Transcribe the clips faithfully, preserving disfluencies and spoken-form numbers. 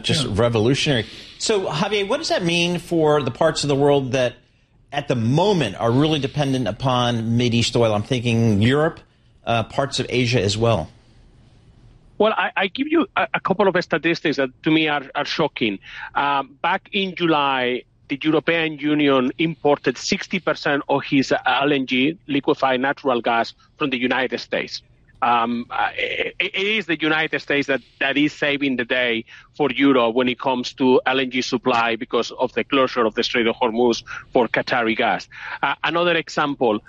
just yeah. revolutionary. So, Javier, what does that mean for the parts of the world that at the moment are really dependent upon Mideast oil? I'm thinking Europe, uh, parts of Asia as well. Well, I, I give you a, a couple of statistics that to me are, are shocking. Um, back in July, the European Union imported sixty percent of his L N G, liquefied natural gas, from the United States. Um, it, it is the United States that, that is saving the day for Europe when it comes to L N G supply because of the closure of the Strait of Hormuz for Qatari gas. Uh, another example,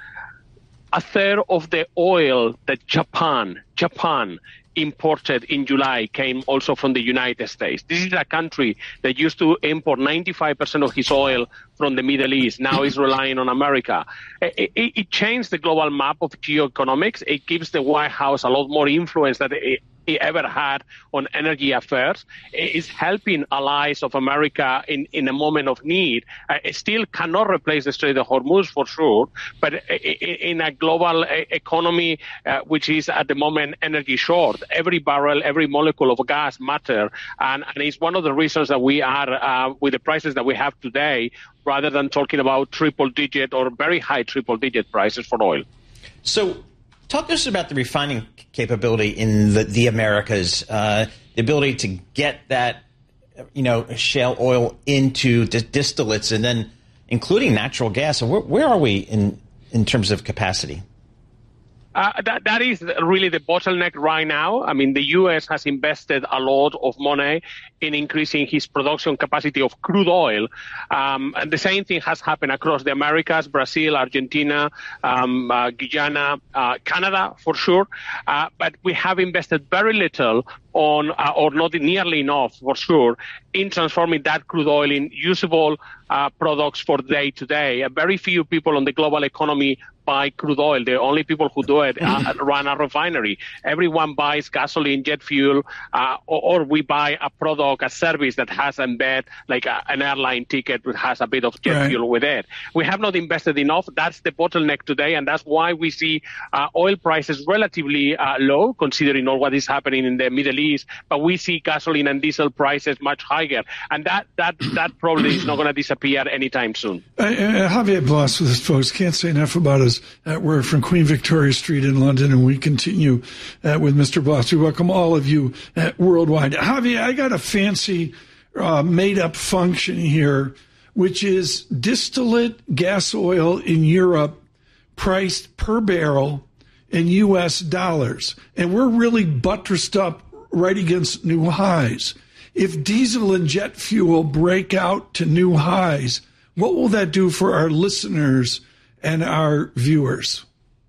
a third of the oil that Japan, Japan imported in July came also from the United States. This is a country that used to import ninety-five percent of its oil from the Middle East, now is relying on America. It, it, it changed the global map of geoeconomics. It gives the White House a lot more influence than it, it ever had on energy affairs. It is helping allies of America in, in a moment of need. Uh, it still cannot replace the Strait of Hormuz for sure, but in a global economy uh, which is at the moment energy short, every barrel, every molecule of gas matter, and, and it's one of the reasons that we are, uh, with the prices that we have today, rather than talking about triple-digit or very high triple-digit prices for oil. So talk to us about the refining capability in the, the Americas, uh, the ability to get that, you know, shale oil into the distillates and then including natural gas. So where, where are we in, in terms of capacity? Uh, that, that is really the bottleneck right now. I mean, the U S has invested a lot of money in increasing his production capacity of crude oil. Um, and the same thing has happened across the Americas, Brazil, Argentina, um, uh, Guyana, uh, Canada, for sure. Uh, but we have invested very little on, uh, or not nearly enough, for sure, in transforming that crude oil in usable uh, products for day to day. Uh, very few people in the global economy buy crude oil. The only people who do it uh, run a refinery. Everyone buys gasoline, jet fuel, uh, or, or we buy a product, a service that has embed like a, an airline ticket that has a bit of jet right. fuel with it. We have not invested enough. That's the bottleneck today, and that's why we see uh, oil prices relatively uh, low, considering all what is happening in the Middle East. But we see gasoline and diesel prices much higher, and that that that probably is not going to disappear anytime soon. Uh, uh, Javier Blas with us, folks. Can't say enough about us. Uh, we're from Queen Victoria Street in London, and we continue uh, with Mister Blas. We welcome all of you uh, worldwide. Javier, I got a fancy uh, made-up function here, which is distillate gas oil in Europe priced per barrel in U S dollars. And we're really buttressed up right against new highs. If diesel and jet fuel break out to new highs, what will that do for our listeners and our viewers?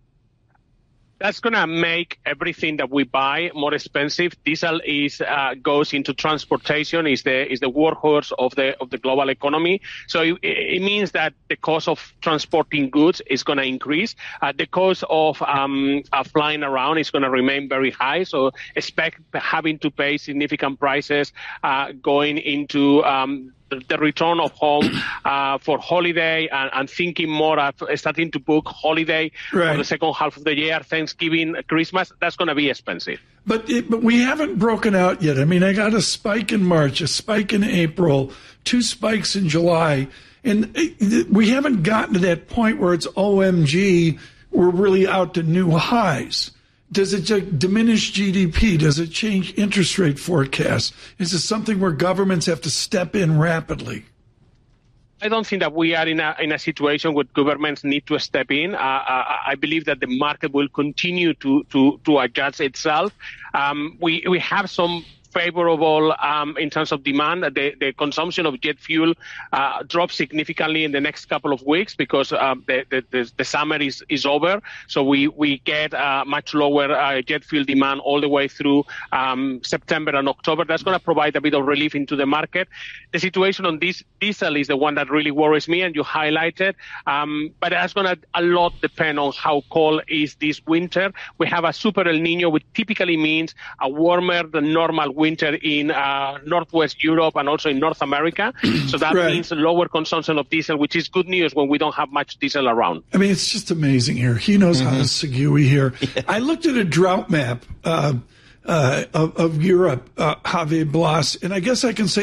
That's going to make everything that we buy more expensive. Diesel is uh, goes into transportation, is the is the workhorse of the of the global economy. So it, it means that the cost of transporting goods is going to increase. Uh, the cost of um, uh, flying around is going to remain very high. So expect having to pay significant prices uh, going into um, the return of home uh, for holiday and, and thinking more of starting to book holiday right. for the second half of the year, Thanksgiving, Christmas. That's going to be expensive. But it, but we haven't broken out yet. I mean, I got a spike in March, a spike in April, two spikes in July, and it, we haven't gotten to that point where it's O M G, we're really out to new highs. Does it diminish G D P? Does it change interest rate forecasts? Is this something where governments have to step in rapidly? I don't think that we are in a in a situation where governments need to step in. Uh, I, I believe that the market will continue to to to adjust itself. Um, we we have some favorable um, in terms of demand. The, the consumption of jet fuel uh, drops significantly in the next couple of weeks because um, the, the, the, the summer is, is over. So we, we get uh, much lower uh, jet fuel demand all the way through um, September and October. That's going to provide a bit of relief into the market. The situation on this diesel is the one that really worries me, and you highlighted. Um, but that's going to a lot depend on how cold is this winter. We have a super El Nino, which typically means a warmer than normal winter. winter in uh, Northwest Europe and also in North America. So that right. means lower consumption of diesel, which is good news when we don't have much diesel around. I mean, it's just amazing here. He knows mm-hmm. how to segue here. Yeah. I looked at a drought map uh, uh, of, of Europe, uh, Javier Blas. And I guess I can say